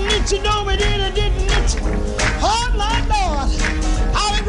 didn't need you, no, we didn't need you. Oh, my Lord. How it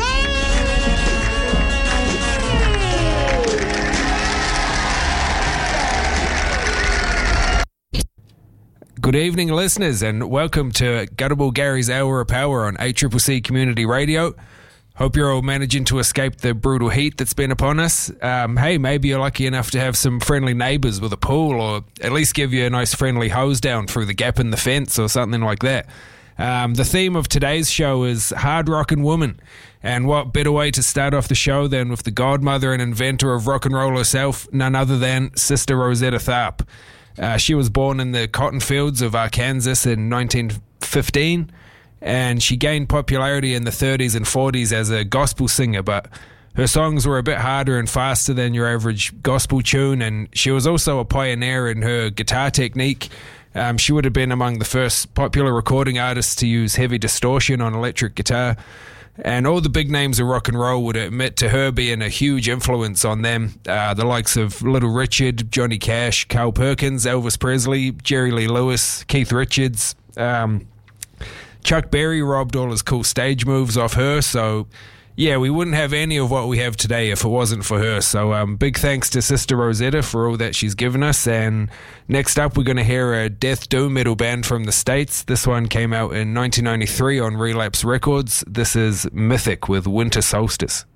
rains. Good evening, listeners, and welcome to Gutterable Gary's Hour of Power on ACCC Community Radio. Hope you're all managing to escape the brutal heat that's been upon us. Hey, maybe you're lucky enough to have some friendly neighbours with a pool, or at least give you a nice friendly hose down through the gap in the fence or something like that. The theme of today's show is Hard Rockin' Woman, and what better way to start off the show than with the godmother and inventor of rock and roll herself, none other than Sister Rosetta Tharpe. She was born in the cotton fields of Arkansas in 1915, and she gained popularity in the 30s and 40s as a gospel singer, but her songs were a bit harder and faster than your average gospel tune, and she was also a pioneer in her guitar technique. She would have been among the first popular recording artists to use heavy distortion on electric guitar, and all the big names of rock and roll would admit to her being a huge influence on them. The likes of Little Richard, Johnny Cash, Carl Perkins, Elvis Presley, Jerry Lee Lewis, Keith Richards. Chuck Berry robbed all his cool stage moves off her, so yeah, we wouldn't have any of what we have today if it wasn't for her. So big thanks to Sister Rosetta for all that she's given us. And next up, we're going to hear a death doom metal band from the States. This one came out in 1993 on Relapse Records. This is Mythic with Winter Solstice.